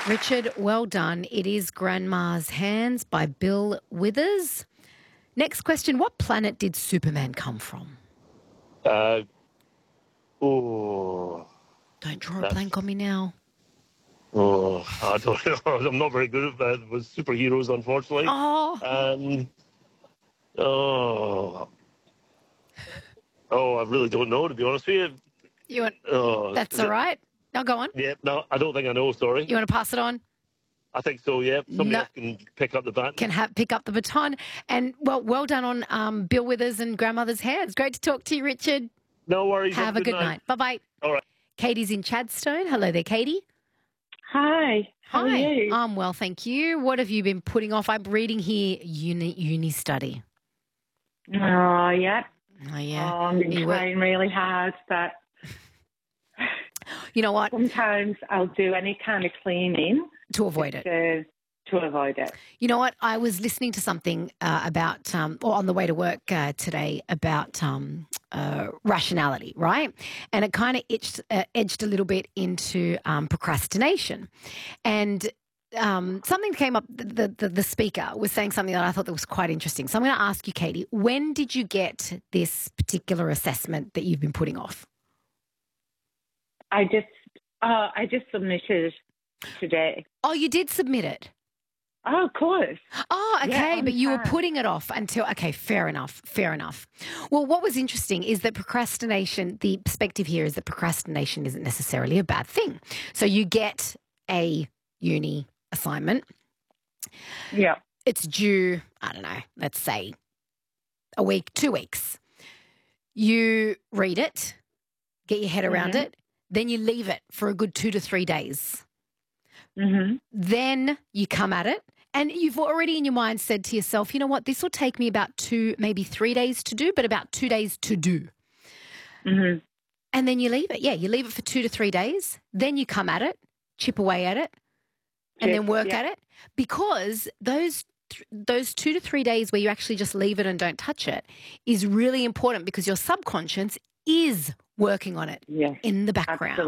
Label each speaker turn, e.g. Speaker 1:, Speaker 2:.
Speaker 1: Richard, well done. It is Grandma's Hands by Bill Withers. Next question, what planet did Superman come from?
Speaker 2: Oh,
Speaker 1: Don't draw a blank on me now.
Speaker 2: I don't know. I'm not very good at that with superheroes, unfortunately.
Speaker 1: Oh.
Speaker 2: I really don't know, to be honest with you.
Speaker 1: That's all right. Now go on.
Speaker 2: Yeah, no, I don't think I know, sorry.
Speaker 1: You want to pass it on?
Speaker 2: I think so, yeah. Somebody else can pick up the baton.
Speaker 1: Pick up the baton. And, well done on Bill Withers and Grandmother's Hands. Great to talk to you, Richard.
Speaker 2: No worries.
Speaker 1: Have a good night. Bye-bye.
Speaker 2: All right.
Speaker 1: Katie's in Chadstone. Hello there, Katie.
Speaker 3: Hi. How are you?
Speaker 1: I'm well, thank you. What have you been putting off? I'm reading here uni study.
Speaker 3: Oh, yeah.
Speaker 1: Oh, yeah.
Speaker 3: I've been trying really hard, but
Speaker 1: you know what?
Speaker 3: Sometimes I'll do any kind of cleaning
Speaker 1: to avoid it.
Speaker 3: To avoid it.
Speaker 1: You know what? I was listening to something about, or on the way to work today, about rationality, right? And it kind of edged a little bit into procrastination. And something came up, the speaker was saying something that I thought that was quite interesting. So I'm going to ask you, Katie, when did you get this particular assessment that you've been putting off?
Speaker 3: I just submitted today.
Speaker 1: Oh, you did submit it?
Speaker 3: Oh, of course.
Speaker 1: Oh, okay,
Speaker 3: yeah,
Speaker 1: but you were putting it off until, okay, fair enough. Well, what was interesting is that procrastination, the perspective here is that procrastination isn't necessarily a bad thing. So you get a uni assignment.
Speaker 3: Yeah.
Speaker 1: It's due, I don't know, let's say a week, 2 weeks. You read it, get your head around it, then you leave it for a good 2 to 3 days. Then you come at it and you've already in your mind said to yourself, you know what, this will take me about 2, maybe 3 days to do, but about 2 days to do. And then you leave it. Yeah, you leave it for 2 to 3 days. Then you come at it, chip away at it, and then work at it. Because those 2 to 3 days where you actually just leave it and don't touch it is really important because your subconscious is working on it in the background.